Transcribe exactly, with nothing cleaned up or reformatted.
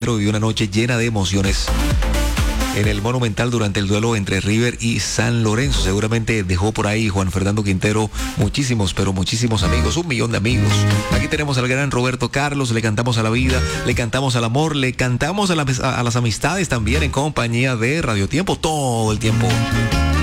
Quintero vivió una noche llena de emociones en el Monumental durante el duelo entre River y San Lorenzo. Seguramente dejó por ahí Juan Fernando Quintero muchísimos, pero muchísimos amigos, un millón de amigos. Aquí tenemos al gran Roberto Carlos, le cantamos a la vida, le cantamos al amor, le cantamos a, la, a las amistades también en compañía de Radio Tiempo todo el tiempo.